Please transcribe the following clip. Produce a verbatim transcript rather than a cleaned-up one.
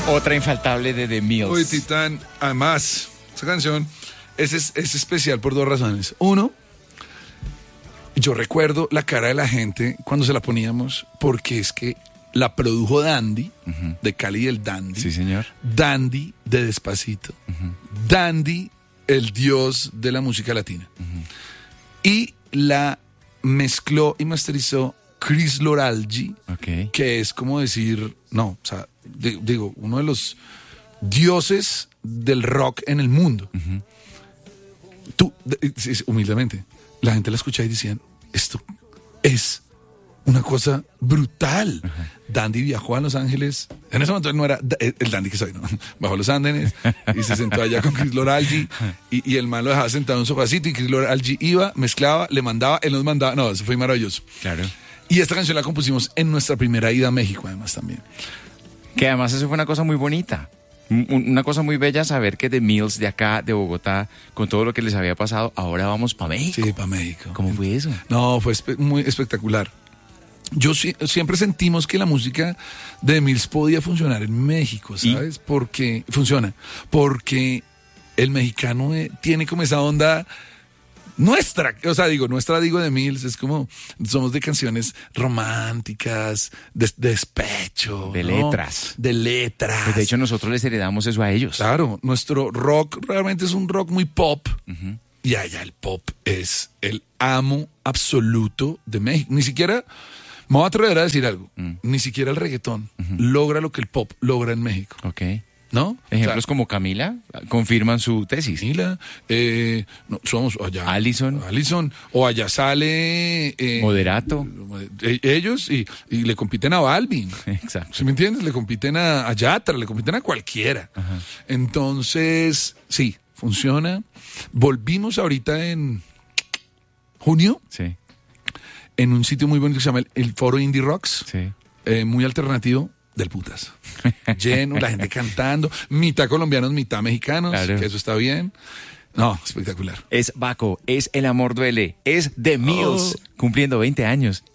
Otra infaltable de The Mills. Uy, Titán, además, esa canción es, es, es especial por dos razones. Uno, yo recuerdo la cara de la gente cuando se la poníamos, porque es que la produjo Dandy, uh-huh. de Cali el Dandy. Sí, señor. Dandy de Despacito. Uh-huh. Dandy, el dios de la música latina. Uh-huh. Y la mezcló y masterizó Chris Loralgi, okay. que es como decir, no, o sea, de, digo, uno de los dioses del rock en el mundo. Uh-huh. Tú, de, humildemente, la gente la escuchaba y decían, esto es una cosa brutal. Uh-huh. Dandy viajó a Los Ángeles, en ese momento no era el Dandy que soy, ¿no? Bajó a Los Andes y se sentó allá con Chris Loralgi y, y el man lo dejaba sentado en un sofacito y Chris Loralgi iba, mezclaba, le mandaba, él nos mandaba, no, eso fue maravilloso. Claro. Y esta canción la compusimos en nuestra primera ida a México, además, también. Que además eso fue una cosa muy bonita. Una cosa muy bella saber que The Mills de acá, de Bogotá, con todo lo que les había pasado, ahora vamos para México. Sí, para México. ¿Cómo fue eso? No, fue espe- muy espectacular. Yo si- siempre sentimos que la música de The Mills podía funcionar en México, ¿sabes? ¿Y? Porque funciona. Porque el mexicano eh, tiene como esa onda nuestra, o sea, digo, nuestra, digo, de Mills, es como, somos de canciones románticas, de, de despecho. De ¿no? letras. De letras. Pues de hecho, nosotros les heredamos eso a ellos. Claro, nuestro rock realmente es un rock muy pop, uh-huh. y allá el pop es el amo absoluto de México. Ni siquiera, me voy a atrever a decir algo, uh-huh. ni siquiera el reggaetón uh-huh. logra lo que el pop logra en México. Ok. ¿No? Ejemplos, o sea, como Camila confirman su tesis. Camila, eh, no, somos allá. Allison. Allison, o allá sale. Eh, Moderato. Eh, ellos y, y le compiten a Balvin. Exacto. ¿Sí me entiendes? Le compiten a, a Yatra, le compiten a cualquiera. Ajá. Entonces, sí, funciona. Volvimos ahorita en junio. Sí. En un sitio muy bonito que se llama el, el Foro Indie Rocks. Sí. Eh, muy alternativo. Del putas. Lleno, la gente cantando, mitad colombianos, mitad mexicanos, claro. que eso está bien. No, espectacular. Es Baco, es El Amor Duele, es The Mills, oh. cumpliendo veinte años